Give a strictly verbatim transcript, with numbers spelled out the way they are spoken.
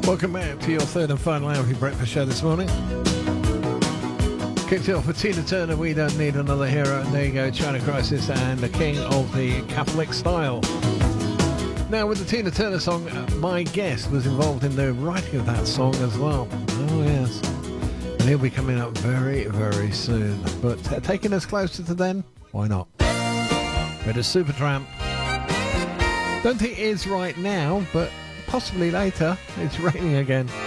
Welcome back to your third and final hour of your breakfast show this morning. Kicked it off with Tina Turner, We Don't Need Another Hero, and there you go, China Crisis and the King of the Catholic Style. Now with the Tina Turner song, uh, my guest was involved in the writing of that song as well. Oh yes. And he'll be coming up very, very soon. But uh, taking us closer to then, why not? But as Supertramp. Don't think it is right now, but possibly later. It's raining again.